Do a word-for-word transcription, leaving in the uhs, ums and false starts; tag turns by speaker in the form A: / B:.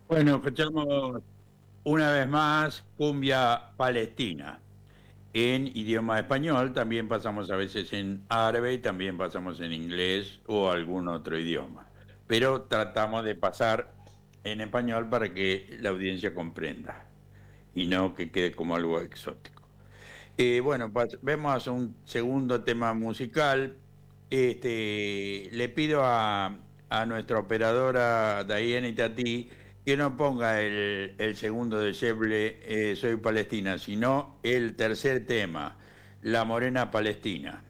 A: Bueno, escuchamos una vez más cumbia palestina en idioma español, también pasamos a veces en árabe y también pasamos en inglés o algún otro idioma, pero tratamos de pasar en español para que la audiencia comprenda y no que quede como algo exótico. Eh, bueno, pas- vemos un segundo tema musical. Este, le pido a, a nuestra operadora Diana Tati que no ponga el, el segundo de Sheble, eh, Soy Palestina, sino el tercer tema, La Morena Palestina.